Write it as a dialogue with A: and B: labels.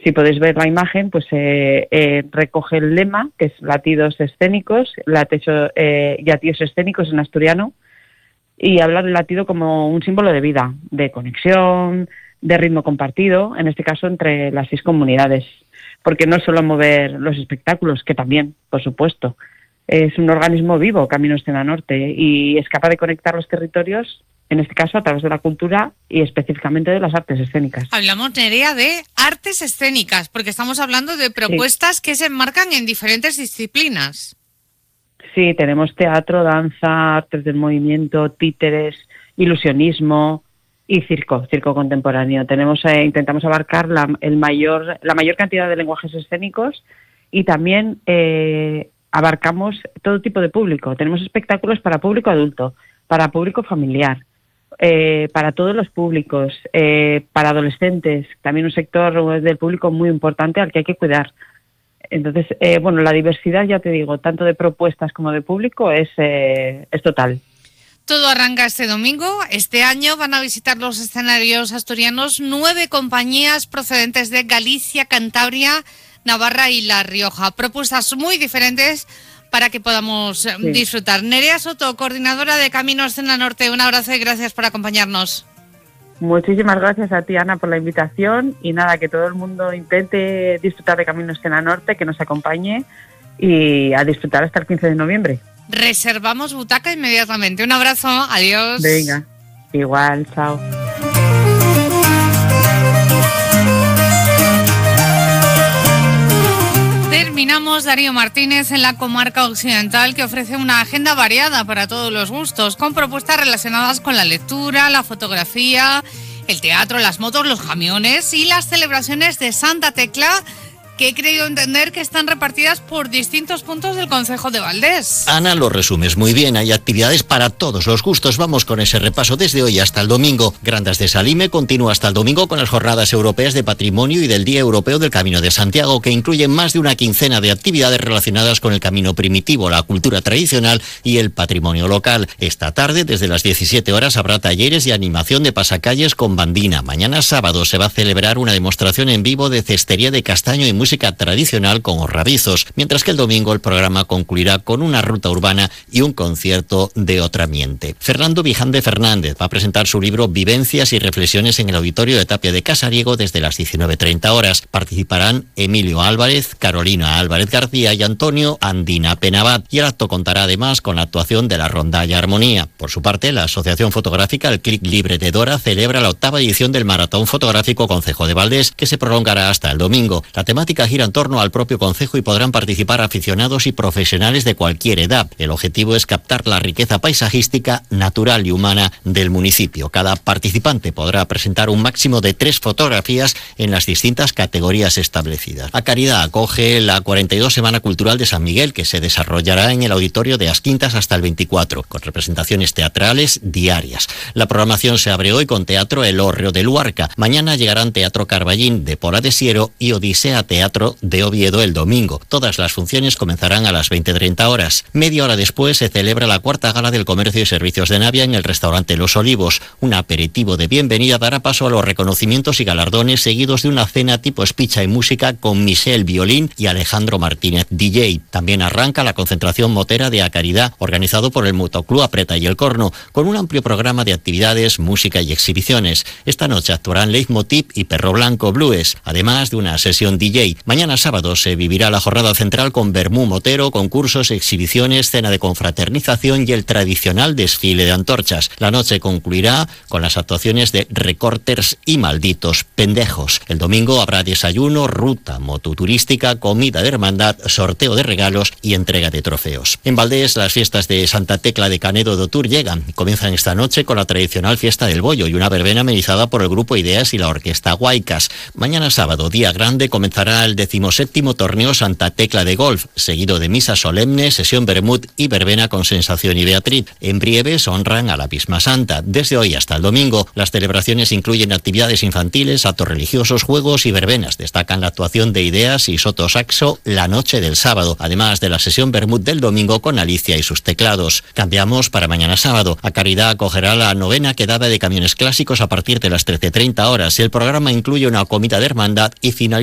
A: Si podéis ver la imagen, pues recoge el lema, que es latidos escénicos, latidos escénicos en asturiano, y habla del latido como un símbolo de vida, de conexión, de ritmo compartido, en este caso entre las 6 comunidades. Porque no solo mover los espectáculos, que también, por supuesto, es un organismo vivo, Camino Escena Norte, y es capaz de conectar los territorios, en este caso a través de la cultura y específicamente de las artes escénicas.
B: Hablamos, Nerea, de artes escénicas, porque estamos hablando de propuestas que se enmarcan en diferentes disciplinas.
A: Sí, tenemos teatro, danza, artes del movimiento, títeres, ilusionismo y circo contemporáneo. Intentamos abarcar la mayor cantidad de lenguajes escénicos y también abarcamos todo tipo de público. Tenemos espectáculos para público adulto, para público familiar, para todos los públicos, para adolescentes, también un sector del público muy importante al que hay que cuidar. Entonces, la diversidad, ya te digo, tanto de propuestas como de público es total.
B: Todo arranca este domingo. Este año van a visitar los escenarios asturianos 9 compañías procedentes de Galicia, Cantabria, Navarra y La Rioja. Propuestas muy diferentes para que podamos disfrutar. Nerea Soto, coordinadora de Camino Escena Norte, un abrazo y gracias por acompañarnos.
A: Muchísimas gracias a ti, Ana, por la invitación, y nada, que todo el mundo intente disfrutar de Camino Escena Norte, que nos acompañe y a disfrutar hasta el 15 de noviembre.
B: Reservamos butaca inmediatamente. Un abrazo, adiós.
A: Venga, igual, chao.
B: Terminamos, Darío Martínez, en la comarca occidental, que ofrece una agenda variada para todos los gustos, con propuestas relacionadas con la lectura, la fotografía, el teatro, las motos, los camiones y las celebraciones de Santa Tecla, que he creído entender que están repartidas por distintos puntos del concejo de Valdés.
C: Ana, lo resumes muy bien. Hay actividades para todos los gustos. Vamos con ese repaso desde hoy hasta el domingo. Grandas de Salime continúa hasta el domingo con las Jornadas Europeas de Patrimonio y del Día Europeo del Camino de Santiago, que incluyen más de una quincena de actividades relacionadas con el camino primitivo, la cultura tradicional y el patrimonio local. Esta tarde, desde las 17 horas, habrá talleres y animación de pasacalles con bandina. Mañana sábado se va a celebrar una demostración en vivo de cestería de castaño y música tradicional con Orravizos, mientras que el domingo el programa concluirá con una ruta urbana y un concierto de otra ambiente. Fernando Vijande Fernández va a presentar su libro Vivencias y Reflexiones en el Auditorio de Tapia de Casariego desde las 19:30 horas. Participarán Emilio Álvarez, Carolina Álvarez García y Antonio Andina Penabat, y el acto contará además con la actuación de la Rondalla Armonía. Por su parte, la Asociación Fotográfica El Clic Libre de Dora celebra la 8ª edición del Maratón Fotográfico Concejo de Valdés, que se prolongará hasta el domingo. La temática gira en torno al propio concejo y podrán participar aficionados y profesionales de cualquier edad. El objetivo es captar la riqueza paisajística, natural y humana del municipio. Cada participante podrá presentar un máximo de 3 fotografías en las distintas categorías establecidas. A Caridad acoge la 42 Semana Cultural de San Miguel, que se desarrollará en el auditorio de As Quintas hasta el 24, con representaciones teatrales diarias. La programación se abre hoy con Teatro El Hórreo de Luarca. Mañana llegarán Teatro Carballín de Pola de Siero y Odisea Teatro de Oviedo el domingo. Todas las funciones comenzarán a las 20:30 horas. Media hora después se celebra la 4ª Gala del Comercio y Servicios de Navia en el restaurante Los Olivos. Un aperitivo de bienvenida dará paso a los reconocimientos y galardones, seguidos de una cena tipo espicha y música con Michelle Violín y Alejandro Martínez DJ. También arranca la concentración motera de A Caridad, organizado por el Motoclub Apreta y El Corno, con un amplio programa de actividades, música y exhibiciones. Esta noche actuarán Leitmotiv y Perro Blanco Blues, además de una sesión DJ. Mañana sábado se vivirá la jornada central con vermú motero, concursos, exhibiciones, cena de confraternización y el tradicional desfile de antorchas. La noche concluirá con las actuaciones de Recorters y Malditos Pendejos. El domingo habrá desayuno, ruta mototurística, comida de hermandad, sorteo de regalos y entrega de trofeos. En Valdés, las fiestas de Santa Tecla de Canedo de Otur llegan. Comienzan esta noche con la tradicional fiesta del bollo y una verbena amenizada por el Grupo Ideas y la Orquesta Guaicas. Mañana sábado, día grande, comenzará el 17º torneo Santa Tecla de Golf, seguido de misa solemne, sesión vermut y verbena con Sensación y Beatriz. En Brieves honran a la Pisma Santa. Desde hoy hasta el domingo, las celebraciones incluyen actividades infantiles, actos religiosos, juegos y verbenas. Destacan la actuación de Ideas y Soto Saxo la noche del sábado, además de la sesión vermut del domingo con Alicia y sus teclados. Cambiamos para mañana sábado. A Caridad acogerá la 9ª quedada de camiones clásicos a partir de las 13:30 horas. El programa incluye una comida de hermandad y finaliza